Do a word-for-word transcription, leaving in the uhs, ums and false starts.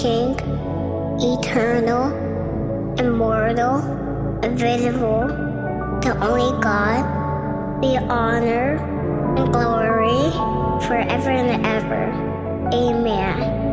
King, eternal, immortal, invisible, the only God, be honor and glory forever and ever. Amen.